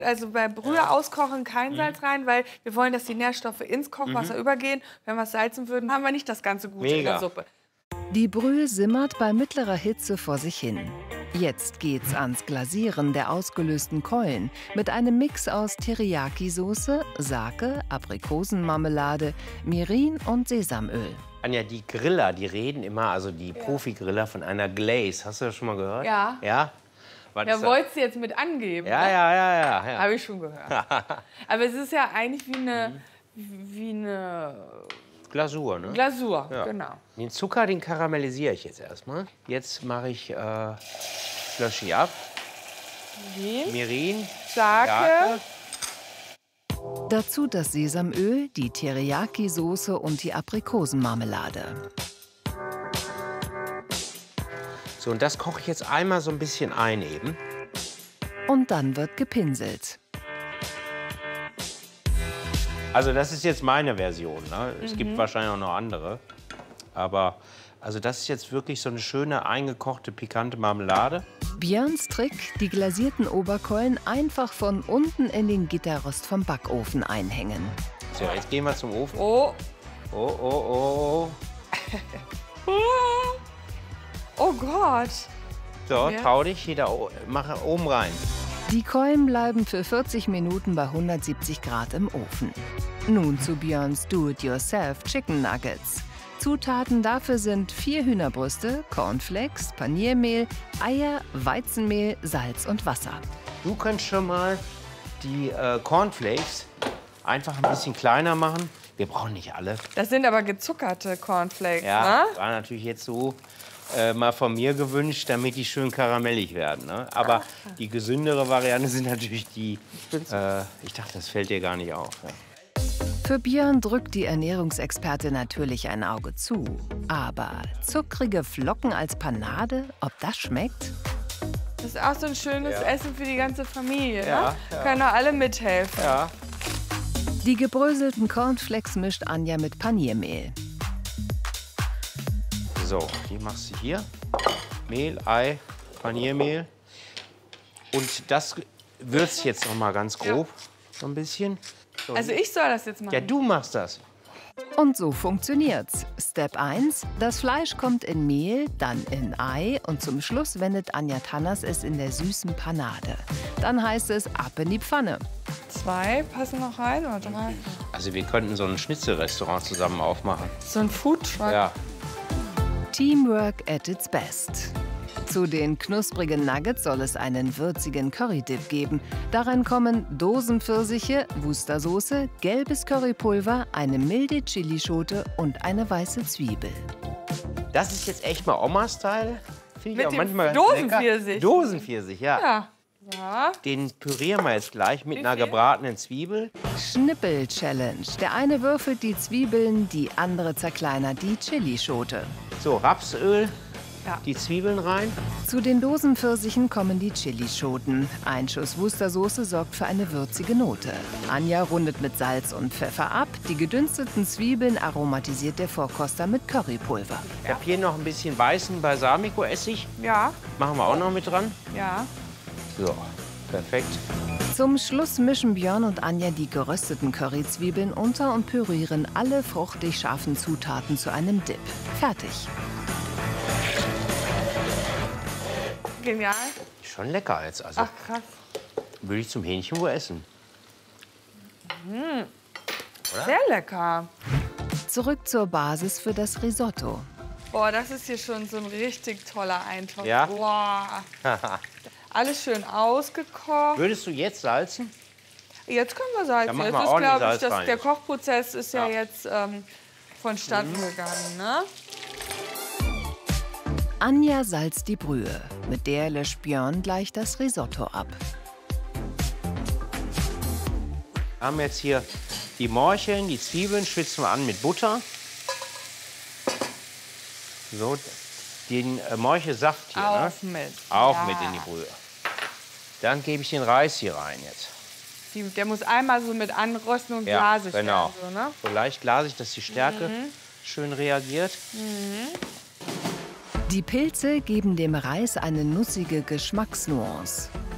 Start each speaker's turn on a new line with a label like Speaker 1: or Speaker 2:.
Speaker 1: Also bei Brühe auskochen kein Salz rein, weil wir wollen, dass die Nährstoffe ins Kochwasser übergehen. Wenn wir es salzen würden, haben wir nicht das ganze Gute in der Suppe.
Speaker 2: Die Brühe simmert bei mittlerer Hitze vor sich hin. Jetzt geht's ans Glasieren der ausgelösten Keulen mit einem Mix aus Teriyaki-Soße, Sake, Aprikosenmarmelade, Mirin und Sesamöl.
Speaker 3: Anja, die Griller, die reden immer, also die Profi-Griller, von einer Glaze. Hast du das schon mal gehört?
Speaker 1: Ja.
Speaker 3: Ja?
Speaker 1: Ja, wolltest du jetzt mit angeben?
Speaker 3: Ja,
Speaker 1: ne?
Speaker 3: ja.
Speaker 1: Habe ich schon gehört. Aber es ist ja eigentlich wie eine
Speaker 3: Glasur, ne?
Speaker 1: Glasur,
Speaker 3: Ja.
Speaker 1: genau.
Speaker 3: Den Zucker, den karamellisiere ich jetzt erstmal. Jetzt mache ich lösche ich ab. Mirin,
Speaker 1: Sake.
Speaker 2: Dazu das Sesamöl, die Teriyaki-Soße und die Aprikosenmarmelade.
Speaker 3: So, und das koche ich jetzt einmal so ein bisschen ein eben.
Speaker 2: Und dann wird gepinselt.
Speaker 3: Also das ist jetzt meine Version, ne? Es gibt wahrscheinlich auch noch andere. Aber also das ist jetzt wirklich so eine schöne, eingekochte, pikante Marmelade.
Speaker 2: Björns Trick, die glasierten Oberkeulen einfach von unten in den Gitterrost vom Backofen einhängen.
Speaker 3: So, jetzt gehen wir zum Ofen.
Speaker 1: Oh.
Speaker 3: Oh.
Speaker 1: Oh Gott.
Speaker 3: So,
Speaker 1: Ja.
Speaker 3: trau dich, mache oben rein.
Speaker 2: Die Keulen bleiben für 40 Minuten bei 170 Grad im Ofen. Nun zu Björns Do-it-yourself Chicken Nuggets. Zutaten dafür sind 4 Hühnerbrüste, Cornflakes, Paniermehl, Eier, Weizenmehl, Salz und Wasser.
Speaker 3: Du kannst schon mal die Cornflakes einfach ein bisschen kleiner machen. Wir brauchen nicht alle.
Speaker 1: Das sind aber gezuckerte Cornflakes,
Speaker 3: Ja,
Speaker 1: ne?
Speaker 3: war natürlich jetzt so mal von mir gewünscht, damit die schön karamellig werden. Ne? Aber die gesündere Variante sind natürlich die. Ich dachte, das fällt dir gar nicht auf. Ja.
Speaker 2: Für Björn drückt die Ernährungsexperte natürlich ein Auge zu. Aber zuckrige Flocken als Panade, ob das schmeckt?
Speaker 1: Das ist auch so ein schönes Essen für die ganze Familie,
Speaker 3: Ja,
Speaker 1: ne?
Speaker 3: ja.
Speaker 1: Können auch alle mithelfen.
Speaker 3: Ja.
Speaker 2: Die gebröselten Cornflakes mischt Anja mit Paniermehl.
Speaker 3: So, die machst du hier. Mehl, Ei, Paniermehl. Und das würzt jetzt noch mal ganz grob. So ein bisschen. So.
Speaker 1: Also ich soll das jetzt machen?
Speaker 3: Ja, du machst das.
Speaker 2: Und so funktioniert's. Step 1, das Fleisch kommt in Mehl, dann in Ei und zum Schluss wendet Anja Tanners es in der süßen Panade. Dann heißt es ab in die Pfanne.
Speaker 1: 2 passen noch rein oder 3?
Speaker 3: Also wir könnten so ein Schnitzelrestaurant zusammen aufmachen.
Speaker 1: So ein Foodtruck.
Speaker 3: Ja.
Speaker 2: Teamwork at its best. Zu den knusprigen Nuggets soll es einen würzigen Currydip geben. Darin kommen Dosenpfirsiche, Worcestersoße, gelbes Currypulver, eine milde Chilischote und eine weiße Zwiebel.
Speaker 3: Das ist jetzt echt mal Oma-Style. Finde ich auch
Speaker 1: dem
Speaker 3: manchmal
Speaker 1: Dosenpfirsich.
Speaker 3: lecker. Dosenpfirsich, ja.
Speaker 1: Ja.
Speaker 3: Den pürieren wir jetzt gleich mit einer
Speaker 1: viel?
Speaker 3: gebratenen Zwiebel.
Speaker 2: Schnippel-Challenge. Der eine würfelt die Zwiebeln, die andere zerkleinert die Chilischote.
Speaker 3: So, Rapsöl,
Speaker 1: Ja.
Speaker 3: die Zwiebeln rein.
Speaker 2: Zu den Dosenpfirsichen kommen die Chilischoten. Ein Schuss Worcestersoße sorgt für eine würzige Note. Anja rundet mit Salz und Pfeffer ab. Die gedünsteten Zwiebeln aromatisiert der Vorkoster mit Currypulver.
Speaker 3: Ich habe hier noch ein bisschen weißen Balsamico-Essig.
Speaker 1: Ja.
Speaker 3: Machen wir auch noch mit dran.
Speaker 1: Ja.
Speaker 3: So, perfekt.
Speaker 2: Zum Schluss mischen Björn und Anja die gerösteten Curryzwiebeln unter und pürieren alle fruchtig scharfen Zutaten zu einem Dip. Fertig.
Speaker 1: Genial.
Speaker 3: Schon lecker jetzt. Also
Speaker 1: Ach, krass.
Speaker 3: würde ich zum Hähnchen wohl essen.
Speaker 1: Sehr lecker.
Speaker 2: Zurück zur Basis für das Risotto.
Speaker 1: Boah, das ist hier schon so ein richtig toller Eintopf.
Speaker 3: Ja?
Speaker 1: Boah. Alles schön ausgekocht.
Speaker 3: Würdest du jetzt salzen?
Speaker 1: Jetzt können wir salzen.
Speaker 3: Dann machen
Speaker 1: Jetzt
Speaker 3: wir
Speaker 1: ist,
Speaker 3: ordentlich
Speaker 1: glaube ich,
Speaker 3: Salz rein
Speaker 1: der
Speaker 3: jetzt.
Speaker 1: Kochprozess ist ja,
Speaker 3: Ja.
Speaker 1: jetzt vonstatten gegangen, ne?
Speaker 2: Anja salzt die Brühe. Mit der löscht Björn gleich das Risotto ab.
Speaker 3: Wir haben jetzt hier die Morcheln, die Zwiebeln, schwitzen wir an mit Butter. So, den Morchelsaft hier, ne?
Speaker 1: Mit.
Speaker 3: Auch
Speaker 1: Ja.
Speaker 3: mit in die Brühe. Dann gebe ich den Reis hier rein jetzt.
Speaker 1: Der muss einmal so mit anrösten und
Speaker 3: Ja,
Speaker 1: glasig
Speaker 3: genau.
Speaker 1: werden. So, ne?
Speaker 3: So leicht glasig, dass die Stärke schön reagiert.
Speaker 2: Die Pilze geben dem Reis eine nussige Geschmacksnuance.